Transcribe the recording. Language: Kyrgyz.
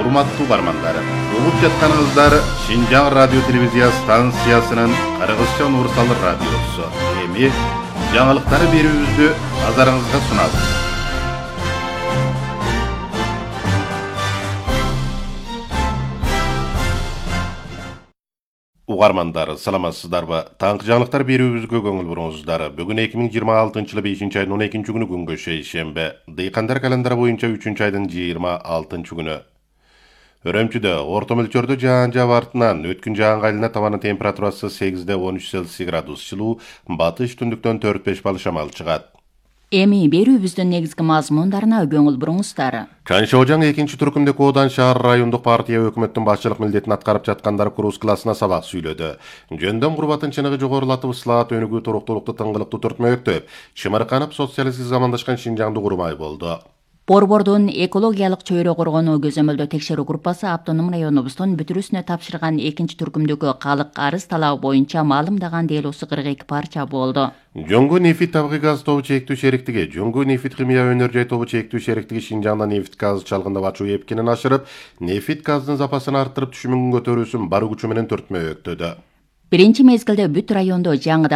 Урматтуу угармандар, угуп жатканыңыздар Шинжаң радио телевизия станциясынын Кыргызча универсал радиосу. Эми жаңылыктары берүүбүздү назарыңызга сунабыз. Угармандар, саламатсыздарбы? Таңкы жаңылыктар берүүбүзгө көңүл буруңуздар. Бүгүн 2026-жылы 5-айдын 12-нчы күнү күнгө шейшембе. Дыйкандар календары боюнча 3-айдын 26-нчы күнү. Өрөмчүдө орто мөлчөрдө жаан жаап артынан өткүн жаанга айлана табанын температурасы 8-13 Цельсий градус жылуу, батыш түндүктөн 4-5 балл шамал чыгат. Эми берүүбүздүн негизги мазмундарына көңүл буруңуздар. Чанчоожаң 2-түркүмдө Коодан шаар райондук партия өкмөттүн башчылык милдетин аткарып жаткандар курс классына сабак сүйлөдү. Жөндөн курбатын чыныгы жогорулатып, ысылаат өнүгүү туруктуулукту тыңгылыктуу түртмөктөп, чымырканып социалисттик замандашкан Шинжаңды курмай болду. Борбордун экологиялык чөйрө коргонуу көзөмөлдөө текшерүү группасы автоном районубуздун бүтүрүсүнө тапшырган 2-түркүмдөгү калык арыз талабы боюнча маалымдаган делосу 42 парча болду. Жоңгу нефит табигый газ тобу чектүү шериктиги, Жоңгу нефит химия өнөр жай тобу чектүү шериктиги Шинжаңда нефит газ чалгындап ачуу эпкинин ашырып, нефит газдын запасын арттырып түшүмүн көтөрүүсүн бар күчү менен түртмөктөдө. Биринчи мезгилде бүт райондо жаңы